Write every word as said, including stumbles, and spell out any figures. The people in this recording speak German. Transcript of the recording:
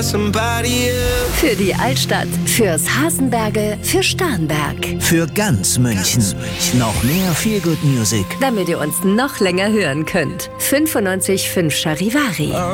Für die Altstadt, fürs Hasenberge, für Starnberg. Für ganz München. Noch mehr Feel Good Music. Damit ihr uns noch länger hören könnt. fünfundneunzig Komma fünf Charivari.